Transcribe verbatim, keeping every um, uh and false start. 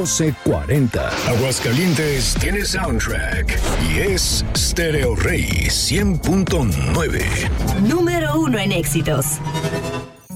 doce cuarenta. Aguascalientes tiene soundtrack y es Stereo Rey cien punto nueve. Número uno en éxitos.